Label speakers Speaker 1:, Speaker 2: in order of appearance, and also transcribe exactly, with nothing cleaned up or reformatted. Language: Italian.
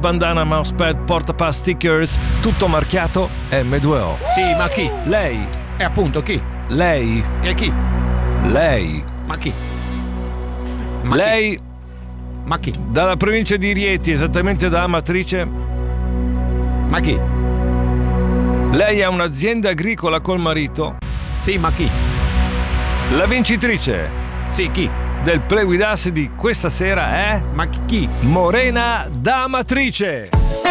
Speaker 1: bandana, mousepad, portapass, stickers, tutto marchiato emme due o.
Speaker 2: Sì, ma chi?
Speaker 1: Lei.
Speaker 2: E appunto chi?
Speaker 1: Lei.
Speaker 2: E chi?
Speaker 1: Lei.
Speaker 2: Ma chi? Ma
Speaker 1: Lei.
Speaker 2: Chi? Ma chi?
Speaker 1: Dalla provincia di Rieti, esattamente da Amatrice.
Speaker 2: Ma chi?
Speaker 1: Lei ha un'azienda agricola col marito.
Speaker 2: Sì, ma chi?
Speaker 1: La vincitrice
Speaker 2: Sì, chi?
Speaker 1: del Play With Us di questa sera è
Speaker 2: Ma chi?
Speaker 1: Morena da Amatrice.